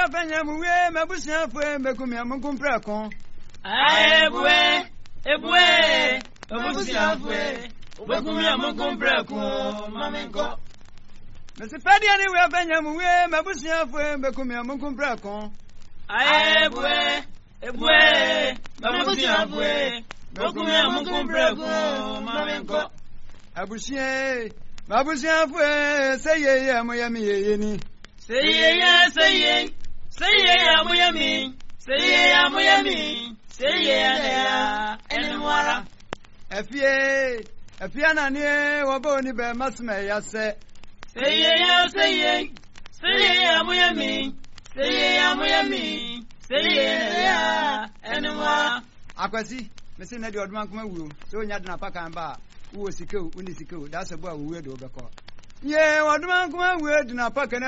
wa fanya muwe mabusia fwe mekumia munkumpra kon. Ebwe mabusia fwe mekumia munkumpra kon mamenko. Mesi padi ani wa fanya muwe mabusia fwe mekumia munkumpra kon. Ebwe mabusia fwe mekumia munkumpra kon mamenko. Abusie mabusia fwe seye ya moyami yeni. Seye amuyami. Seye ya enwara. Efie na ni waboni be masme ya se. Seye amuyami. Seye ya enwara. Akwasi mesi na di oduma kuma wuro. So nya de na paka mba wo sikeu uni sikeu. That's a boy we do be call. Ye oduma kuma we de na paka